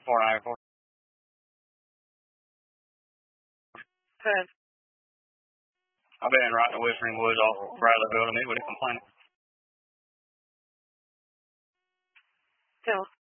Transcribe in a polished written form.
494. Good. I've been right in the Whispering Woods off Bradley Building. He would have complained. Still.